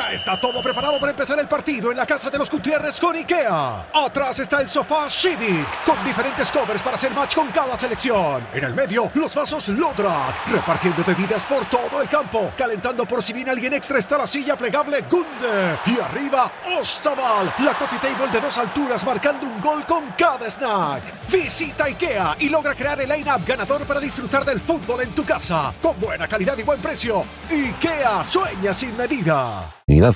Ya está todo preparado para empezar el partido en la casa de los Gutiérrez con IKEA. Atrás está el sofá Civic, con diferentes covers para hacer match con cada selección. En el medio, los vasos Lodrat, repartiendo bebidas por todo el campo. Calentando por si viene alguien extra está la silla plegable Gunde. Y arriba, Ostaval, la coffee table de 2 alturas marcando un gol con cada snack. Visita IKEA y logra crear el line-up ganador para disfrutar del fútbol en tu casa. Con buena calidad y buen precio. IKEA, sueña sin medida.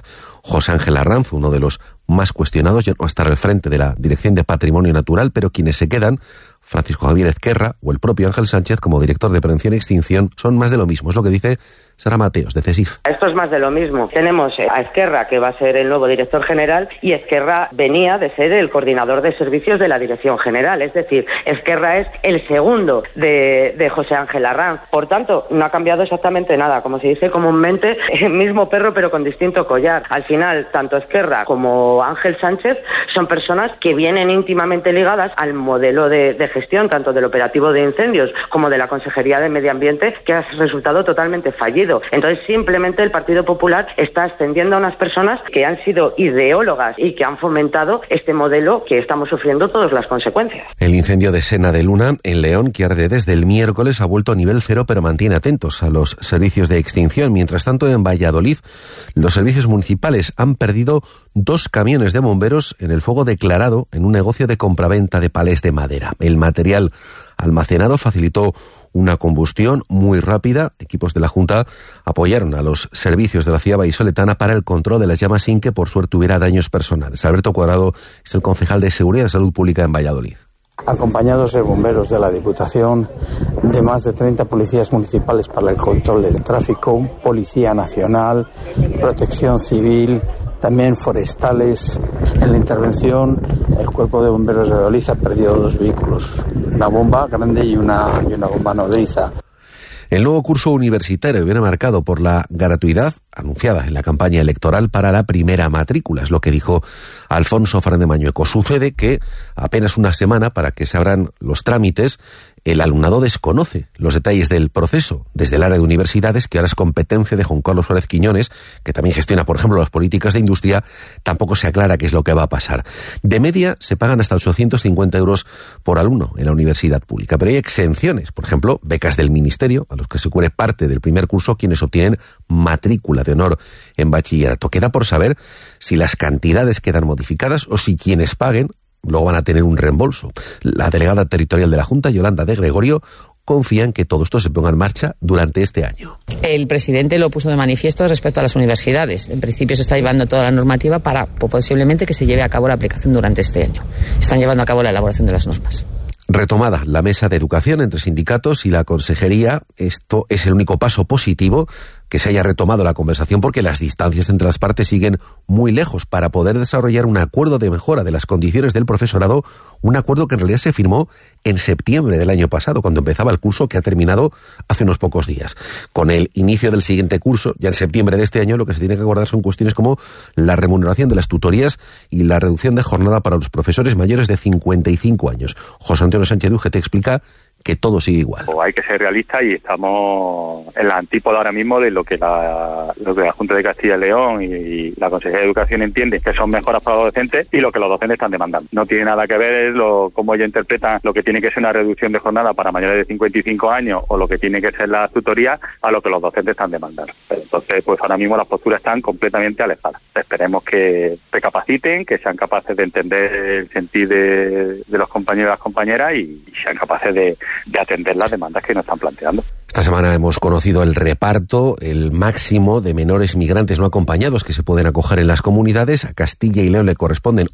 José Ángel Arranz, uno de los más cuestionados, ya no va a estar al frente de la Dirección de Patrimonio Natural, pero quienes se quedan, Francisco Javier Ezquerra o el propio Ángel Sánchez como director de Prevención y Extinción, son más de lo mismo. Es lo que dice Sara Mateos, de CESIF. Esto es más de lo mismo. Tenemos a Ezquerra, que va a ser el nuevo director general, y Ezquerra venía de ser el coordinador de servicios de la Dirección General. Es decir, Ezquerra es el segundo de José Ángel Arranz. Por tanto, no ha cambiado exactamente nada. Como se dice comúnmente, el mismo perro pero con distinto collar. Al final, tanto Ezquerra como Ángel Sánchez son personas que vienen íntimamente ligadas al modelo de gestión, tanto del operativo de incendios como de la Consejería de Medio Ambiente, que ha resultado totalmente fallido. Entonces, simplemente el Partido Popular está ascendiendo a unas personas que han sido ideólogas y que han fomentado este modelo que estamos sufriendo todas las consecuencias. El incendio de Sena de Luna, en León, que arde desde el miércoles, ha vuelto a nivel 0, pero mantiene atentos a los servicios de extinción. Mientras tanto, en Valladolid, los servicios municipales han perdido 2 camiones de bomberos en el fuego declarado en un negocio de compraventa de palés de madera. El material almacenado facilitó una combustión muy rápida. Equipos de la Junta apoyaron a los servicios de la ciudad vallisoletana para el control de las llamas sin que por suerte hubiera daños personales. Alberto Cuadrado es el concejal de Seguridad y Salud Pública en Valladolid. Acompañados de bomberos de la Diputación, de más de 30 policías municipales para el control del tráfico, Policía Nacional, Protección Civil, también forestales. En la intervención, el Cuerpo de Bomberos de Valladolid ha perdido 2 vehículos, una bomba grande y una bomba nodriza. El nuevo curso universitario viene marcado por la gratuidad anunciada en la campaña electoral para la primera matrícula, es lo que dijo Alfonso Fernández Mañueco. Sucede que apenas una semana para que se abran los trámites, el alumnado desconoce los detalles del proceso desde el área de universidades, que ahora es competencia de Juan Carlos Suárez Quiñones, que también gestiona, por ejemplo, las políticas de industria. Tampoco se aclara qué es lo que va a pasar. De media se pagan hasta 850 euros por alumno en la universidad pública, pero hay exenciones, por ejemplo, becas del Ministerio, a los que se cubre parte del primer curso quienes obtienen matrícula de honor en bachillerato. Queda por saber si las cantidades quedan modificadas o si quienes paguen luego van a tener un reembolso. La delegada territorial de la Junta, Yolanda de Gregorio, confía en que todo esto se ponga en marcha durante este año. El presidente lo puso de manifiesto respecto a las universidades. En principio se está llevando toda la normativa para posiblemente que se lleve a cabo la aplicación durante este año. Están llevando a cabo la elaboración de las normas. Retomada la mesa de educación entre sindicatos y la consejería, esto es el único paso positivo, que se haya retomado la conversación, porque las distancias entre las partes siguen muy lejos para poder desarrollar un acuerdo de mejora de las condiciones del profesorado, un acuerdo que en realidad se firmó en septiembre del año pasado, cuando empezaba el curso, que ha terminado hace unos pocos días. Con el inicio del siguiente curso, ya en septiembre de este año, lo que se tiene que acordar son cuestiones como la remuneración de las tutorías y la reducción de jornada para los profesores mayores de 55 años. José Antonio Sánchez de UGT explica que todo sigue igual. Hay que ser realistas y estamos en la antípoda ahora mismo de lo que la Junta de Castilla y León y la Consejería de Educación entiende que son mejoras para los docentes y lo que los docentes están demandando. No tiene nada que ver cómo ellos interpretan lo que tiene que ser una reducción de jornada para mayores de 55 años o lo que tiene que ser la tutoría a lo que los docentes están demandando. Entonces, pues ahora mismo las posturas están completamente alejadas. Esperemos que recapaciten, que sean capaces de entender el sentir de los compañeros y las compañeras y sean capaces de atender las demandas que nos están planteando. Esta semana hemos conocido el reparto, el máximo de menores migrantes no acompañados que se pueden acoger en las comunidades. A Castilla y León le corresponden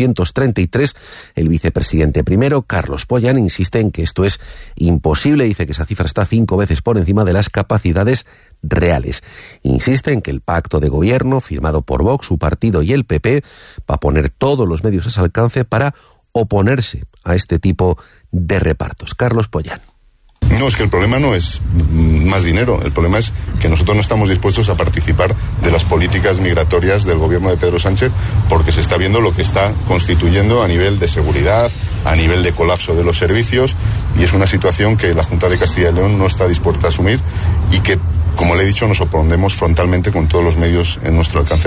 833. El vicepresidente primero, Carlos Pollán, insiste en que esto es imposible. Dice que esa cifra está 5 veces por encima de las capacidades reales. Insiste en que el pacto de gobierno firmado por Vox, su partido y el PP va a poner todos los medios a su alcance para oponerse a este tipo de repartos. Carlos Pollán. No, es que el problema no es más dinero, el problema es que nosotros no estamos dispuestos a participar de las políticas migratorias del gobierno de Pedro Sánchez, porque se está viendo lo que está constituyendo a nivel de seguridad, a nivel de colapso de los servicios, y es una situación que la Junta de Castilla y León no está dispuesta a asumir y que, como le he dicho, nos opondremos frontalmente con todos los medios en nuestro alcance.